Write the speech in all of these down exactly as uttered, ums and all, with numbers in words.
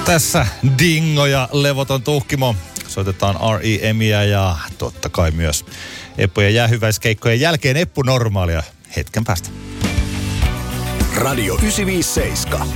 Tässä Dingo ja levoton tuhkimo. Soitetaan R E M:iä ja totta kai myös Eppujen jäähyväiskeikkojen jälkeen Eppu Normaalia hetken päästä. Radio yhdeksänsataaviisikymmentäseitsemän.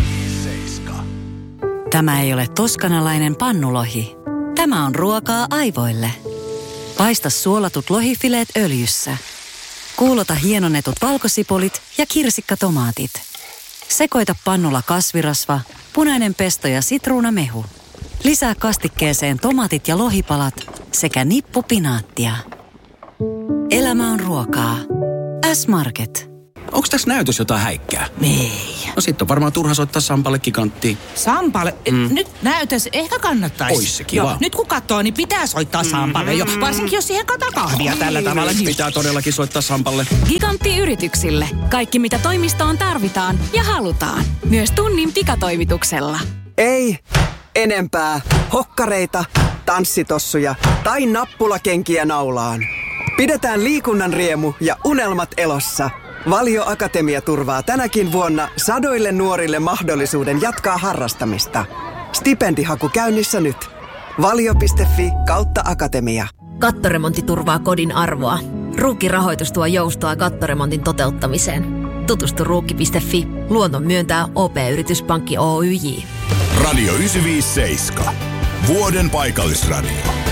Tämä ei ole toskanalainen pannulohi. Tämä on ruokaa aivoille. Paista suolatut lohifileet öljyssä. Kuulota hienonnetut valkosipulit ja kirsikkatomaatit. Sekoita pannulla kasvirasva, punainen pesto ja sitruunamehu. Lisää kastikkeeseen tomaatit ja lohipalat sekä nippu pinaattia. Elämä on ruokaa. S-Market. Onks tässä näytös jotain häikkää? Ei. No sit on varmaan turha soittaa Sampalle giganttiin. Sampalle? Mm. Nyt näytös ehkä kannattaisi. Ois se kiva. Joo, nyt kun katsoo, niin pitää soittaa Sampalle jo. Varsinkin jos siihen kataa kahvia mm. tällä tavalla. Niin... Pitää todellakin soittaa Sampalle. Gigantti-yrityksille. Kaikki mitä toimistoon tarvitaan ja halutaan. Myös tunnin pikatoimituksella. Ei enempää hokkareita, tanssitossuja tai nappulakenkiä naulaan. Pidetään liikunnan riemu ja unelmat elossa. Valio Akatemia turvaa tänäkin vuonna sadoille nuorille mahdollisuuden jatkaa harrastamista. Stipendihaku käynnissä nyt. valio piste fi kautta akatemia. Kattoremontti turvaa kodin arvoa. Ruukki-rahoitus tuo joustoa kattoremontin toteuttamiseen. Tutustu ruukki piste fi. Luonnon myöntää O P-yrityspankki Oyj. Radio yhdeksänsataaviisikymmentäseitsemän. Vuoden paikallisradio.